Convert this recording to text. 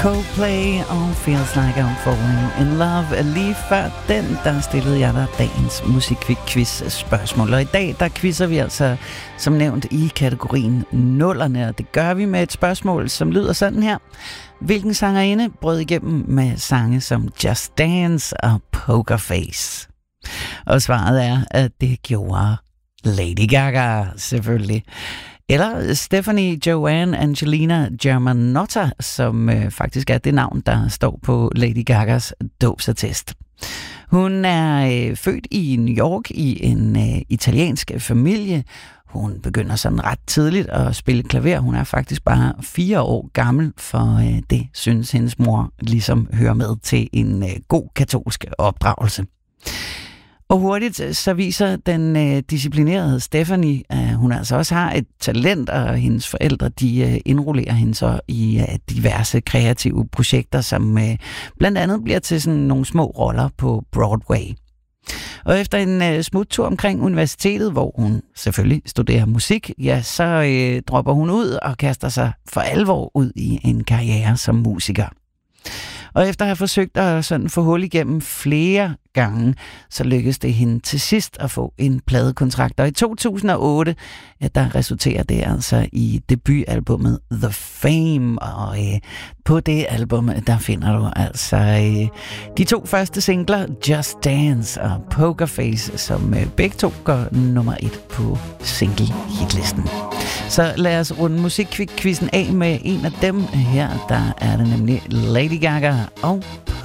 Coldplay og Feels Like I'm Falling in Love. Lige før den, der stillede jeg dig dagens musikquiz spørgsmål. Og i dag, der quizzer vi altså, som nævnt, i kategorien nullerne. Og det gør vi med et spørgsmål, som lyder sådan her. Hvilken sangerinde brød igennem med sange som Just Dance og Poker Face? Og svaret er, at det gjorde Lady Gaga, selvfølgelig. Eller Stephanie Joanne Angelina Germanotta, som faktisk er det navn, der står på Lady Gagas dåbsattest. Hun er født i New York i en italiensk familie. Hun begynder sådan ret tidligt at spille klaver. Hun er faktisk bare 4 år gammel, for det synes hendes mor ligesom hører med til en god katolsk opdragelse. Og hurtigt så viser den disciplinerede Stephanie, at hun altså også har et talent, og hendes forældre de indrullerer hende så i diverse kreative projekter, som blandt andet bliver til sådan nogle små roller på Broadway. Og efter en smuttur omkring universitetet, hvor hun selvfølgelig studerer musik, ja, så dropper hun ud og kaster sig for alvor ud i en karriere som musiker. Og efter at have forsøgt at sådan få hul igennem flere gange, så lykkedes det hende til sidst at få en pladekontrakt. Og i 2008, ja, der resulterer det altså i debutalbummet The Fame. Og på det album, der finder du altså de 2 første singler, Just Dance og Poker Face, som begge 2 går nummer 1 på single-hitlisten. Så lad os runde musikquizzen af med en af dem. Her der er det nemlig Lady Gaga og